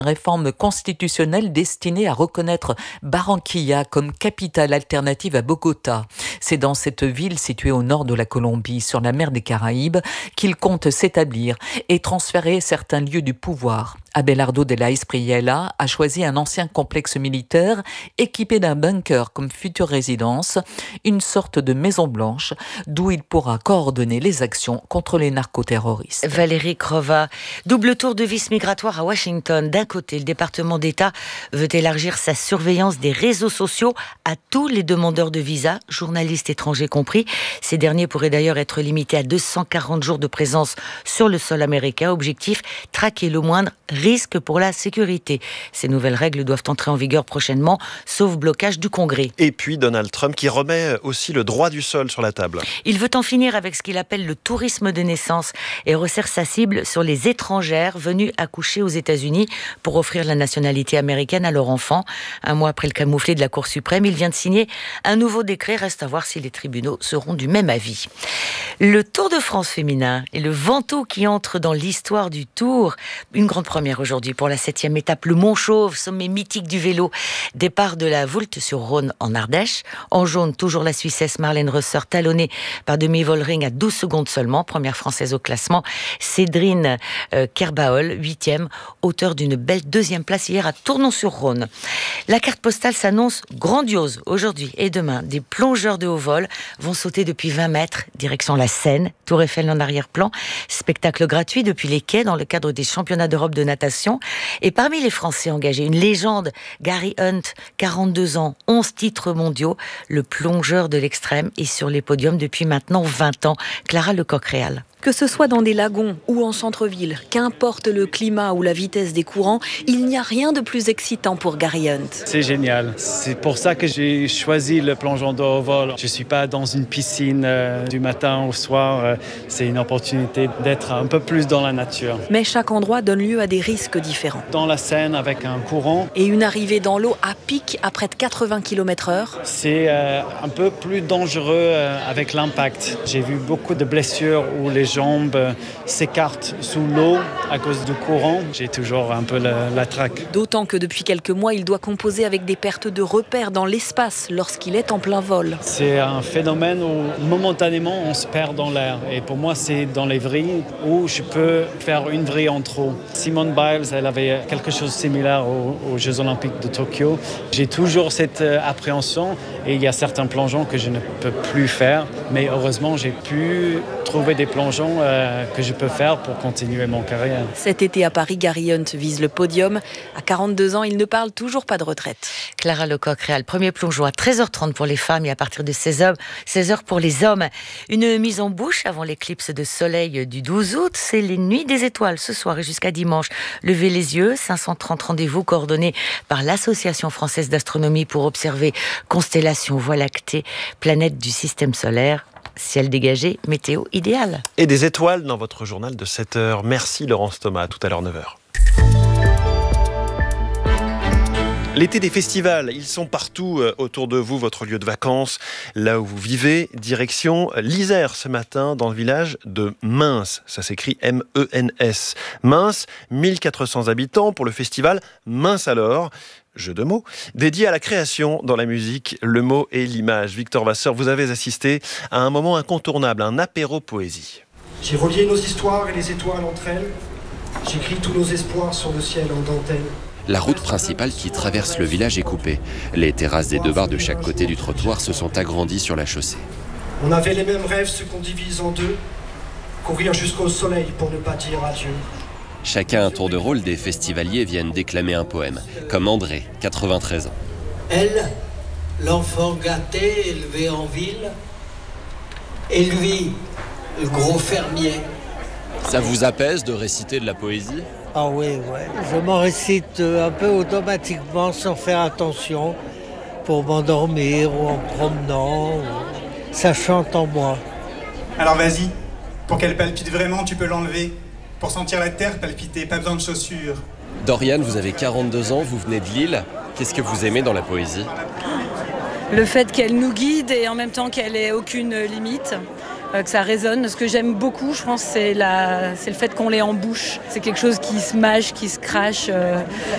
Réforme constitutionnelle destinée à reconnaître Barranquilla comme capitale alternative à Bogota. C'est dans cette ville située au nord de la Colombie, sur la mer des Caraïbes, qu'il compte s'établir et transférer certains lieux du pouvoir. Abelardo de la Espriella a choisi un ancien complexe militaire équipé d'un bunker comme future résidence, une sorte de maison blanche d'où il pourra coordonner les actions contre les narcoterroristes. Valérie Crova, double tour de vis migratoire à Washington. D'un côté, le département d'État veut élargir sa surveillance des réseaux sociaux à tous les demandeurs de visa, journalistes étrangers compris. Ces derniers pourraient d'ailleurs être limités à 240 jours de présence sur le sol américain. Objectif, traquer le moindre risque pour la sécurité. Ces nouvelles règles doivent entrer en vigueur prochainement, sauf blocage du Congrès. Et puis Donald Trump qui remet aussi le droit du sol sur la table. Il veut en finir avec ce qu'il appelle le tourisme de naissance et resserre sa cible sur les étrangères venues accoucher aux États-Unis pour offrir la nationalité américaine à leur enfant. Un mois après le camouflet de la Cour suprême, il vient de signer un nouveau décret. Reste à voir si les tribunaux seront du même avis. Le Tour de France féminin et le Ventoux qui entre dans l'histoire du Tour. Une grande première aujourd'hui pour la 7e étape, le Mont-Chauve, sommet mythique du vélo. Départ de la Voulte-sur-Rhône en Ardèche. En jaune, toujours la Suissesse Marlène Reuser, talonnée par Demi Vollering à 12 secondes seulement. Première française au classement. Cédrine Kerbaol, 8e, auteur d'une belle 2e place hier à Tournon-sur-Rhône. La carte postale s'annonce grandiose aujourd'hui et demain. Des plongeurs de haut vol vont sauter depuis 20 mètres, direction la Seine, Tour Eiffel en arrière-plan. Spectacle gratuit depuis les quais dans le cadre des championnats d'Europe de natation. Et parmi les Français engagés, une légende, Gary Hunt, 42 ans, 11 titres mondiaux. Le plongeur de l'extrême est sur les podiums depuis maintenant 20 ans. Clara Lecoq-Réal. Que ce soit dans des lagons ou en centre-ville, qu'importe le climat ou la vitesse des courants, il n'y a rien de plus excitant pour Gary Hunt. C'est génial. C'est pour ça que j'ai choisi le plongeon de haut vol. Je ne suis pas dans une piscine du matin au soir. C'est une opportunité d'être un peu plus dans la nature. Mais chaque endroit donne lieu à des risques différents. Dans la Seine avec un courant. Et une arrivée dans l'eau à pic à près de 80 km/h. C'est un peu plus dangereux avec l'impact. J'ai vu beaucoup de blessures où les jambes s'écartent sous l'eau à cause du courant. J'ai toujours un peu la traque. D'autant que depuis quelques mois, il doit composer avec des pertes de repères dans l'espace lorsqu'il est en plein vol. C'est un phénomène où momentanément on se perd dans l'air. Et pour moi, c'est dans les vrilles où je peux faire une vrille en trop. Simone Biles, elle avait quelque chose de similaire aux Jeux Olympiques de Tokyo. J'ai toujours cette appréhension et il y a certains plongeons que je ne peux plus faire. Mais heureusement, j'ai pu trouver des plongeons que je peux faire pour continuer mon carrière. Cet été à Paris, Gary Hunt vise le podium. À 42 ans, il ne parle toujours pas de retraite. Clara Lecoq-Réal, premier plongeon à 13h30 pour les femmes et à partir de 16h pour les hommes. Une mise en bouche avant l'éclipse de soleil du 12 août. C'est les nuits des étoiles ce soir et jusqu'à dimanche. Levez les yeux, 530 rendez-vous coordonnés par l'Association française d'astronomie pour observer constellations, voies lactées, planètes du système solaire. Ciel dégagé, météo idéale. Et des étoiles dans votre journal de 7h. Merci Laurence Thomas, à tout à l'heure 9h. L'été des festivals, ils sont partout autour de vous, votre lieu de vacances, là où vous vivez. Direction l'Isère ce matin, dans le village de Mens. Ça s'écrit M-E-N-S. Mens, 1400 habitants pour le festival Mens alors. Jeu de mots, dédié à la création dans la musique, le mot et l'image. Victor Vasseur, vous avez assisté à un moment incontournable, un apéro poésie. J'ai relié nos histoires et les étoiles entre elles. J'écris tous nos espoirs sur le ciel en dentelle. La route principale qui traverse le village est coupée. Les terrasses des deux bars de chaque côté du trottoir se sont agrandies sur la chaussée. On avait les mêmes rêves, ceux qu'on divise en deux. Courir jusqu'au soleil pour ne pas dire adieu. Chacun un tour de rôle, des festivaliers viennent déclamer un poème. Comme André, 93 ans. Elle, l'enfant gâté, élevé en ville. Et lui, le gros fermier. Ça vous apaise de réciter de la poésie ? Ah oui. Je m'en récite un peu automatiquement sans faire attention pour m'endormir ou en promenant. Ça chante en moi. Alors vas-y, pour qu'elle palpite vraiment, tu peux l'enlever. Pour sentir la terre palpiter, pas besoin de chaussures. Dorian, vous avez 42 ans, vous venez de Lille. Qu'est-ce que vous aimez dans la poésie ? Le fait qu'elle nous guide et en même temps qu'elle ait aucune limite. Que ça résonne. Ce que j'aime beaucoup, je pense, c'est le fait qu'on l'ait en bouche. C'est quelque chose qui se mâche, qui se crache.